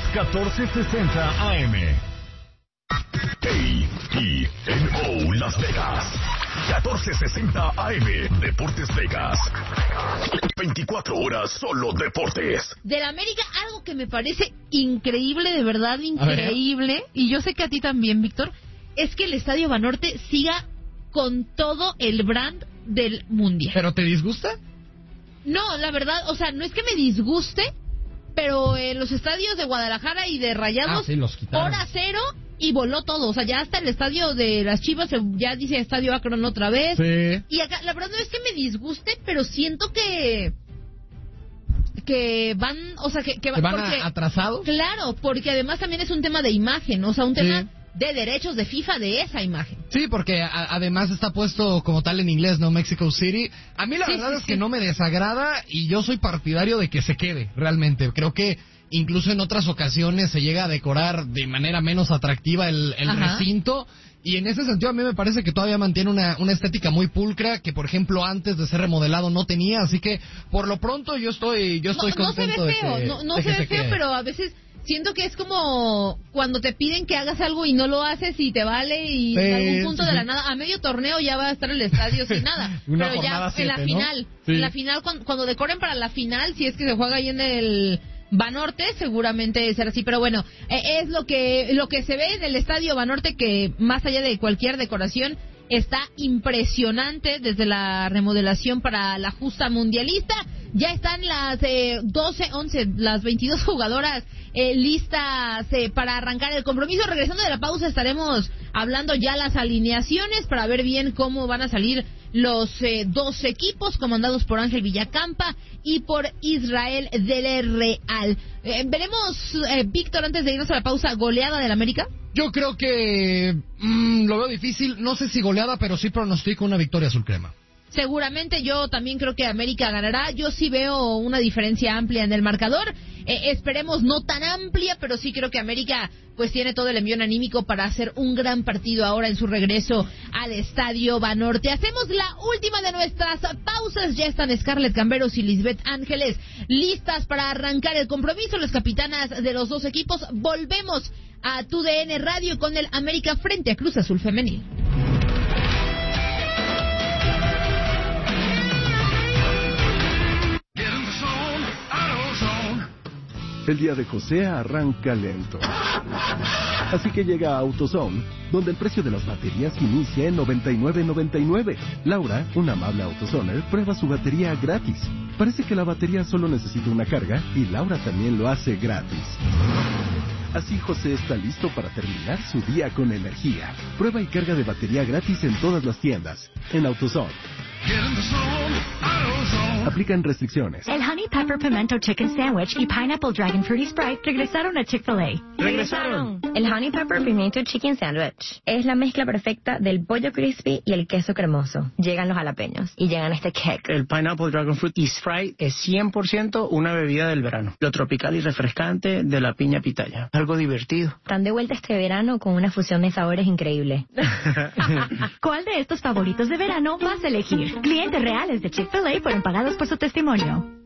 1460 AM. KENO Las Vegas. 1460 AM. Deportes Vegas. 24 horas solo deportes. Del América, algo que me parece increíble, de verdad increíble, y yo sé que a ti también, Víctor, es que el Estadio Banorte siga con todo el brand del Mundial. ¿Pero te disgusta? No, la verdad, o sea, no es que me disguste, pero los estadios de Guadalajara y de Rayados, sí, los quitaron. hora cero y voló todo. O sea, ya hasta el estadio de las Chivas ya dice Estadio Akron otra vez. Sí. Y acá, la verdad no es que me disguste, pero siento que van, o sea, que ¿Van porque, atrasados? Claro, porque además también es un tema de imagen, o sea, un tema de derechos de FIFA de esa imagen. Sí, porque además está puesto como tal en inglés, ¿no? Mexico City. A mí la verdad es que no me desagrada y yo soy partidario de que se quede, realmente. Creo que incluso en otras ocasiones se llega a decorar de manera menos atractiva el recinto. Y en ese sentido a mí me parece que todavía mantiene una estética muy pulcra que, por ejemplo, antes de ser remodelado no tenía. Así que, por lo pronto, yo estoy contento de que no se ve feo, pero a veces siento que es como cuando te piden que hagas algo y no lo haces y te vale y en algún punto de la nada, a medio torneo ya va a estar el estadio sin nada. Pero ya 7, en la final, ¿no? En la final, cuando decoren para la final, si es que se juega ahí en el Banorte, seguramente será así, pero bueno, es lo que se ve en el Estadio Banorte, que más allá de cualquier decoración está impresionante desde la remodelación para la justa mundialista. Ya están las 11, las 22 jugadoras listas para arrancar el compromiso. Regresando de la pausa estaremos hablando ya las alineaciones para ver bien cómo van a salir los 2 equipos comandados por Ángel Villacampa y por Israel del Real. Veremos, Víctor, antes de irnos a la pausa, goleada del América. Yo creo que lo veo difícil, no sé si goleada, pero sí pronostico una victoria azul crema. Seguramente, yo también creo que América ganará. Yo sí veo una diferencia amplia en el marcador. Esperemos no tan amplia, pero sí creo que América pues tiene todo el envión anímico para hacer un gran partido ahora en su regreso al Estadio Banorte. Hacemos la última de nuestras pausas. Ya están Scarlett Camberos y Lisbeth Ángeles listas para arrancar el compromiso. Las capitanas de los 2 equipos. Volvemos a TUDN Radio con el América frente a Cruz Azul Femenil. El día de José arranca lento. Así que llega a AutoZone, donde el precio de las baterías inicia en $99.99. Laura, una amable AutoZoner, prueba su batería gratis. Parece que la batería solo necesita una carga y Laura también lo hace gratis. Así José está listo para terminar su día con energía. Prueba y carga de batería gratis en todas las tiendas. En AutoZone. Aplican restricciones. El Honey Pepper Pimento Chicken Sandwich y Pineapple Dragon Fruity Sprite regresaron a Chick-fil-A. ¡Regresaron! El Honey Pepper Pimento Chicken Sandwich es la mezcla perfecta del pollo crispy y el queso cremoso. Llegan los jalapeños y llegan este cake. El Pineapple Dragon Fruity Sprite es 100% una bebida del verano. Lo tropical y refrescante de la piña pitaya. Algo divertido. Están de vuelta este verano con una fusión de sabores increíble. ¿Cuál de estos favoritos de verano vas a elegir? Clientes reales de Chick-fil-A fueron pagados por su testimonio.